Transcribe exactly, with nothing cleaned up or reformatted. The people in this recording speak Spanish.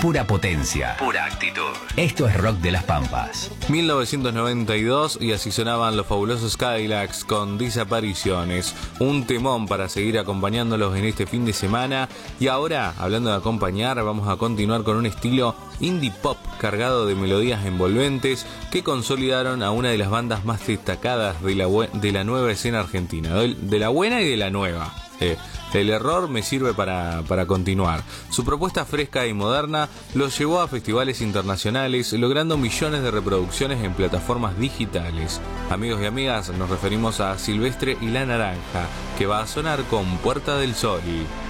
pura potencia, pura actitud. Esto es Rock de las Pampas. mil novecientos noventa y dos y así sonaban los fabulosos Cadillacs con Desapariciones. Un temón para seguir acompañándolos en este fin de semana. Y ahora, hablando de acompañar, vamos a continuar con un estilo indie pop cargado de melodías envolventes que consolidaron a una de las bandas más destacadas de la, de la nueva escena argentina. De la buena y de la nueva. Eh, el error me sirve para, para continuar. Su propuesta fresca y moderna los llevó a festivales internacionales, logrando millones de reproducciones en plataformas digitales. Amigos y amigas, nos referimos a Silvestre y la Naranja, que va a sonar con Puerta del Sol.